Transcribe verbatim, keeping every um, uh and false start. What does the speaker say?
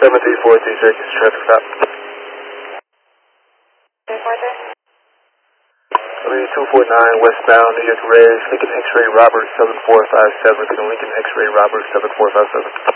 seven three four three six, traffic stop. two four nine westbound New York Red, Lincoln X-Ray Robert seven four five seven, Lincoln X-Ray Robert seven four five seven.